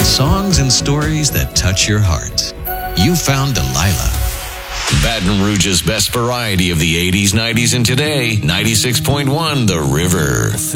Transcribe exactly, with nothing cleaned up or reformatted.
Songs and stories that touch your heart. You found Delilah. Baton Rouge's best variety of the eighties, nineties, and today. ninety-six point one The River.